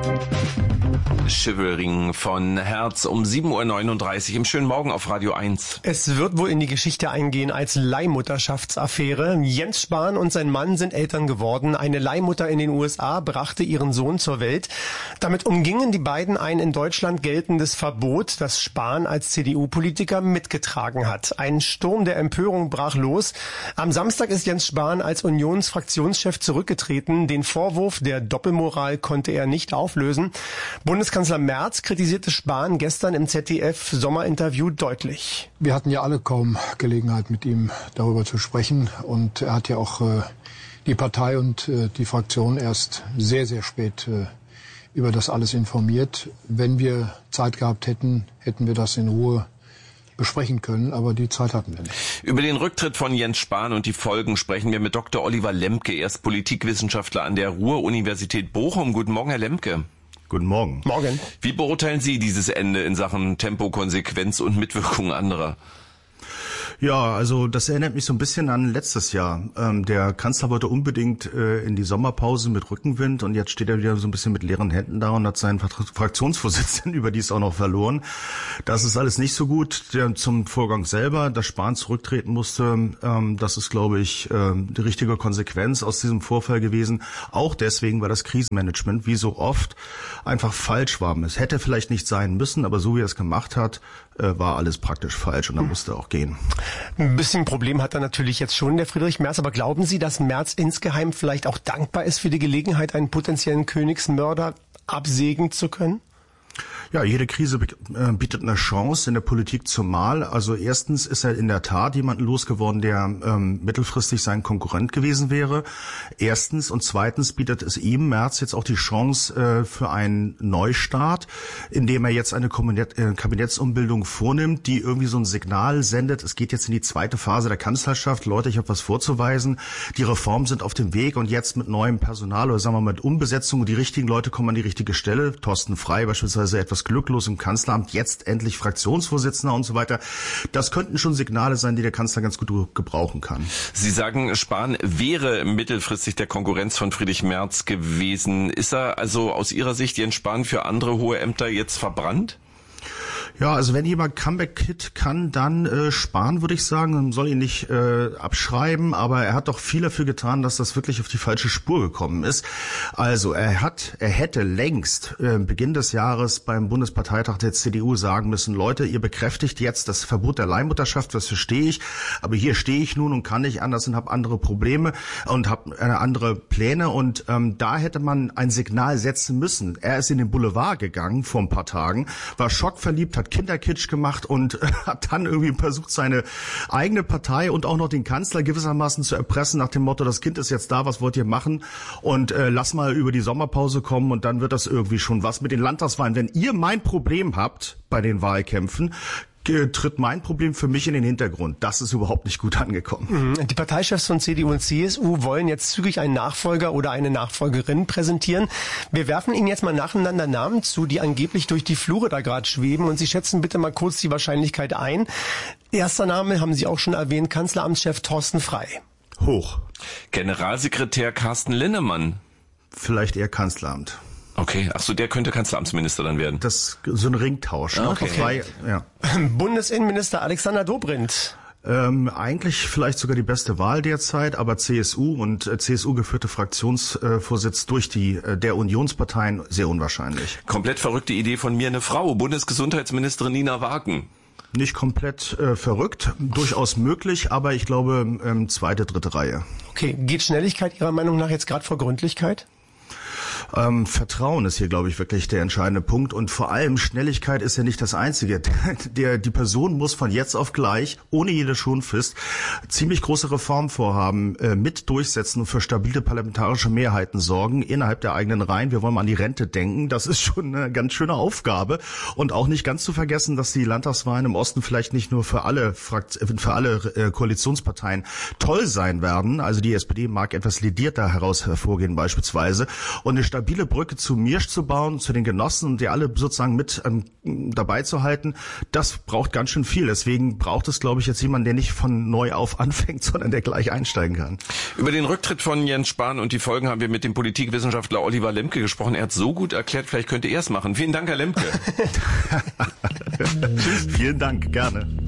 Shivering von Herz um 7.39 Uhr im schönen Morgen auf Radio 1. Es wird wohl in die Geschichte eingehen als Leihmutterschaftsaffäre. Jens Spahn und sein Mann sind Eltern geworden. Eine Leihmutter in den USA brachte ihren Sohn zur Welt. Damit umgingen die beiden ein in Deutschland geltendes Verbot, das Spahn als CDU-Politiker mitgetragen hat. Ein Sturm der Empörung brach los. Am Samstag ist Jens Spahn als Unionsfraktionschef zurückgetreten. Den Vorwurf der Doppelmoral konnte er nicht auflösen. Bundeskanzler Merz kritisierte Spahn gestern im ZDF-Sommerinterview deutlich. Wir hatten ja alle kaum Gelegenheit, mit ihm darüber zu sprechen. Und er hat ja auch die Partei und die Fraktion erst sehr, sehr spät über das alles informiert. Wenn wir Zeit gehabt hätten, hätten wir das in Ruhe besprechen können, aber die Zeit hatten wir nicht. Über den Rücktritt von Jens Spahn und die Folgen sprechen wir mit Dr. Oliver Lemke. Er ist Politikwissenschaftler an der Ruhr-Universität Bochum. Guten Morgen, Herr Lemke. Guten Morgen. Morgen. Wie beurteilen Sie dieses Ende in Sachen Tempo, Konsequenz und Mitwirkung anderer? Ja, also das erinnert mich so ein bisschen an letztes Jahr. Der Kanzler wollte unbedingt in die Sommerpause mit Rückenwind und jetzt steht er wieder so ein bisschen mit leeren Händen da und hat seinen Fraktionsvorsitzenden überdies auch noch verloren. Das ist alles nicht so gut. Zum Vorgang selber, dass Spahn zurücktreten musste, das ist, glaube ich, die richtige Konsequenz aus diesem Vorfall gewesen. Auch deswegen, weil das Krisenmanagement, wie so oft, einfach falsch war. Es hätte vielleicht nicht sein müssen, aber so wie er es gemacht hat, war alles praktisch falsch und dann musste er auch gehen. Ein bisschen Problem hat er natürlich jetzt schon, der Friedrich Merz. Aber glauben Sie, dass Merz insgeheim vielleicht auch dankbar ist für die Gelegenheit, einen potenziellen Königsmörder absägen zu können? Ja, jede Krise bietet eine Chance, in der Politik zumal. Also erstens ist er in der Tat jemanden losgeworden, der mittelfristig sein Konkurrent gewesen wäre. Erstens und zweitens bietet es ihm, Merz, jetzt auch die Chance für einen Neustart, indem er jetzt eine Kabinettsumbildung vornimmt, die irgendwie so ein Signal sendet. Es geht jetzt in die zweite Phase der Kanzlerschaft. Leute, ich habe was vorzuweisen. Die Reformen sind auf dem Weg und jetzt mit neuem Personal oder sagen wir mal mit Umbesetzung und die richtigen Leute kommen an die richtige Stelle. Thorsten Frey beispielsweise etwas glücklos im Kanzleramt, jetzt endlich Fraktionsvorsitzender und so weiter. Das könnten schon Signale sein, die der Kanzler ganz gut gebrauchen kann. Sie sagen, Spahn wäre mittelfristig der Konkurrenz von Friedrich Merz gewesen. Ist er also aus Ihrer Sicht, Jens Spahn, für andere hohe Ämter jetzt verbrannt? Ja, also wenn jemand Comeback-Hit kann, dann Spahn, würde ich sagen. Man soll ihn nicht abschreiben, aber er hat doch viel dafür getan, dass das wirklich auf die falsche Spur gekommen ist. Also er hätte längst Beginn des Jahres beim Bundesparteitag der CDU sagen müssen, Leute, ihr bekräftigt jetzt das Verbot der Leihmutterschaft, das verstehe ich, aber hier stehe ich nun und kann nicht anders und habe andere Probleme und habe andere Pläne und da hätte man ein Signal setzen müssen. Er ist in den Boulevard gegangen vor ein paar Tagen, war schockverliebt, hat Kinderkitsch gemacht und hat dann irgendwie versucht, seine eigene Partei und auch noch den Kanzler gewissermaßen zu erpressen nach dem Motto, das Kind ist jetzt da, was wollt ihr machen? Und lass mal über die Sommerpause kommen und dann wird das irgendwie schon was mit den Landtagswahlen. Wenn ihr mein Problem habt bei den Wahlkämpfen, tritt mein Problem für mich in den Hintergrund. Das ist überhaupt nicht gut angekommen. Die Parteichefs von CDU und CSU wollen jetzt zügig einen Nachfolger oder eine Nachfolgerin präsentieren. Wir werfen Ihnen jetzt mal nacheinander Namen zu, die angeblich durch die Flure da gerade schweben. Und Sie schätzen bitte mal kurz die Wahrscheinlichkeit ein. Erster Name haben Sie auch schon erwähnt, Kanzleramtschef Thorsten Frey. Hoch. Generalsekretär Carsten Linnemann. Vielleicht eher Kanzleramt. Okay, ach so, der könnte Kanzleramtsminister dann werden. Das so ein Ringtausch. Ne? Okay. Frey, ja. Bundesinnenminister Alexander Dobrindt. Eigentlich vielleicht sogar die beste Wahl derzeit, aber CSU und CSU geführte Fraktionsvorsitz durch der Unionsparteien sehr unwahrscheinlich. Komplett verrückte Idee von mir, eine Frau, Bundesgesundheitsministerin Nina Wagen. Nicht komplett verrückt, durchaus möglich, aber ich glaube zweite, dritte Reihe. Okay, geht Schnelligkeit Ihrer Meinung nach jetzt gerade vor Gründlichkeit? Vertrauen ist hier, glaube ich, wirklich der entscheidende Punkt. Und vor allem Schnelligkeit ist ja nicht das Einzige. Die Person muss von jetzt auf gleich, ohne jede Schonfrist, ziemlich große Reformvorhaben mit durchsetzen und für stabile parlamentarische Mehrheiten sorgen innerhalb der eigenen Reihen. Wir wollen mal an die Rente denken. Das ist schon eine ganz schöne Aufgabe. Und auch nicht ganz zu vergessen, dass die Landtagswahlen im Osten vielleicht nicht nur für alle Koalitionsparteien toll sein werden. Also die SPD mag etwas ledierter heraus hervorgehen beispielsweise. Und eine stabile Brücke zu Miersch zu bauen, zu den Genossen und die alle sozusagen mit dabei zu halten, das braucht ganz schön viel. Deswegen braucht es, glaube ich, jetzt jemanden, der nicht von neu auf anfängt, sondern der gleich einsteigen kann. Über den Rücktritt von Jens Spahn und die Folgen haben wir mit dem Politikwissenschaftler Oliver Lemke gesprochen. Er hat so gut erklärt, vielleicht könnte er es machen. Vielen Dank, Herr Lemke. Vielen Dank, gerne.